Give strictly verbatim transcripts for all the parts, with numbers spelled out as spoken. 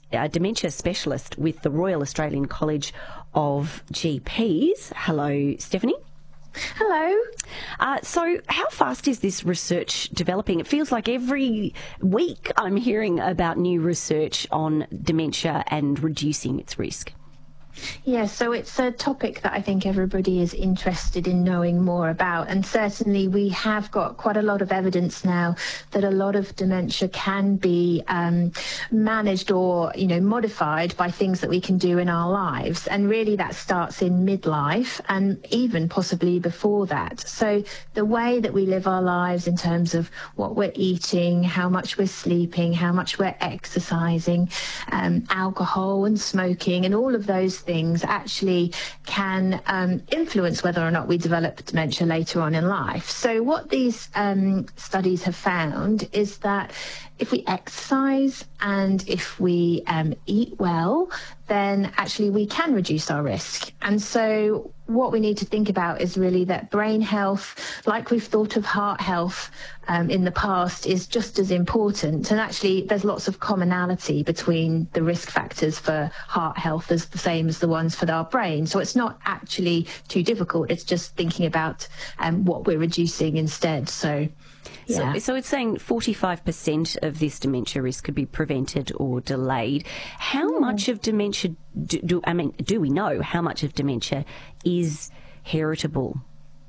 a dementia specialist with the Royal Australian College of G Ps. Hello, Stephanie. Hello. Uh, so how fast is this research developing? It feels like every week I'm hearing about new research on dementia and reducing its risk. Yeah, so it's a topic that I think everybody is interested in knowing more about, and certainly we have got quite a lot of evidence now that a lot of dementia can be um, managed or, you know, modified by things that we can do in our lives, and really that starts in midlife and even possibly before that. So the way that we live our lives in terms of what we're eating, how much we're sleeping, how much we're exercising, um, alcohol and smoking and all of those things actually can um, influence whether or not we develop dementia later on in life. So what these um, studies have found is that if we exercise and if we um, eat well, then actually we can reduce our risk. And so what we need to think about is really that brain health, like we've thought of heart health um, in the past, is just as important. And actually there's lots of commonality between the risk factors for heart health as the same as the ones for our brain. So it's not actually too difficult. It's just thinking about um, what we're reducing instead. So Yeah. So, so it's saying forty-five percent of this dementia risk could be prevented or delayed. How yeah. much of dementia do, do I mean? Do we know how much of dementia is heritable?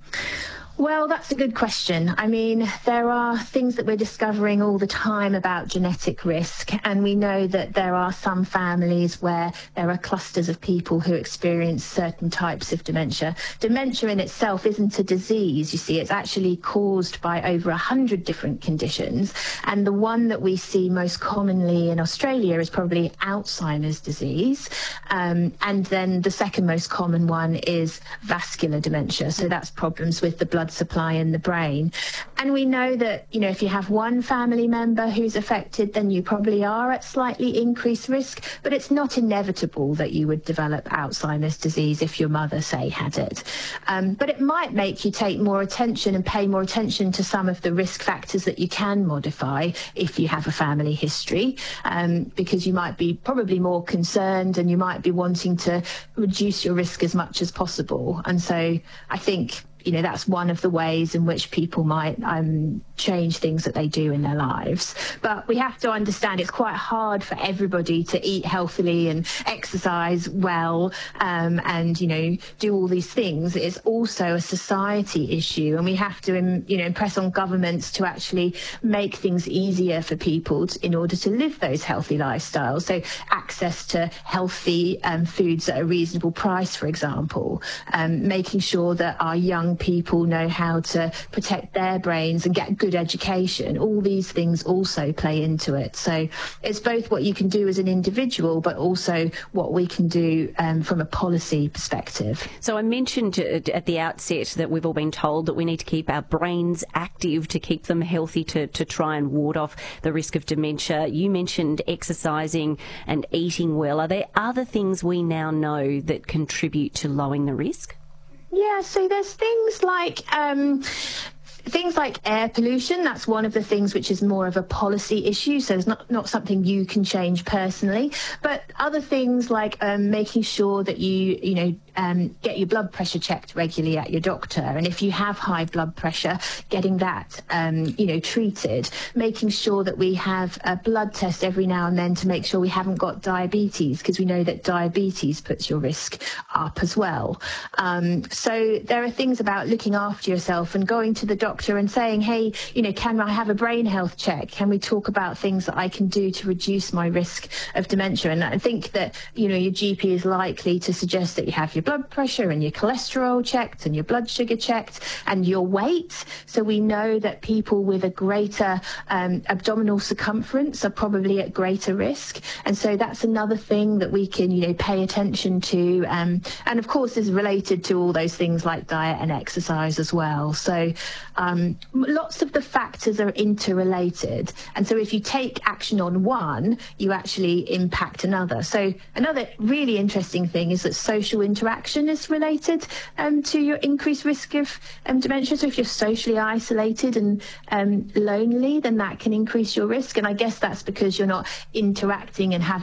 Well, that's a good question. I mean, there are things that we're discovering all the time about genetic risk, and we know that there are some families where there are clusters of people who experience certain types of dementia. Dementia in itself isn't a disease, you see, it's actually caused by over a hundred different conditions, and the one that we see most commonly in Australia is probably Alzheimer's disease, um, and then the second most common one is vascular dementia, so that's problems with the blood supply in the brain. And we know that, you know, if you have one family member who's affected, then you probably are at slightly increased risk, but it's not inevitable that you would develop Alzheimer's disease if your mother, say, had it. Um, but it might make you take more attention and pay more attention to some of the risk factors that you can modify if you have a family history, um, because you might be probably more concerned and you might be wanting to reduce your risk as much as possible. And so I think, you know, that's one of the ways in which people might um, change things that they do in their lives. But we have to understand it's quite hard for everybody to eat healthily and exercise well um, and, you know, do all these things. It's also a society issue, and we have to, you know, impress on governments to actually make things easier for people to, in order to live those healthy lifestyles. So access to healthy um, foods at a reasonable price, for example, um, making sure that our young people know how to protect their brains and get good education. All these things also play into it. So it's both what you can do as an individual, but also what we can do um, from a policy perspective. So I mentioned at the outset that we've all been told that we need to keep our brains active to keep them healthy, to, to try and ward off the risk of dementia. You mentioned exercising and eating well. Are there other things we now know that contribute to lowering the risk? Yeah, so there's things like um, things like air pollution. That's one of the things which is more of a policy issue, so it's not, not something you can change personally. But other things like um, making sure that you, you know, um, get your blood pressure checked regularly at your doctor, and if you have high blood pressure, getting that, um, you know, treated. Making sure that we have a blood test every now and then to make sure we haven't got diabetes, because we know that diabetes puts your risk up as well. Um, so there are things about looking after yourself and going to the doctor and saying, hey, you know, can I have a brain health check? Can we talk about things that I can do to reduce my risk of dementia? And I think that, you know, your G P is likely to suggest that you have your blood pressure and your cholesterol checked and your blood sugar checked and your weight. So we know that people with a greater um, abdominal circumference are probably at greater risk. And so that's another thing that we can, you know, pay attention to. Um, and of course is related to all those things like diet and exercise as well. So um, lots of the factors are interrelated. And so if you take action on one, you actually impact another. So another really interesting thing is that social interaction is related um, to your increased risk of um, dementia. So if you're socially isolated and um, lonely, then that can increase your risk. And I guess that's because you're not interacting and having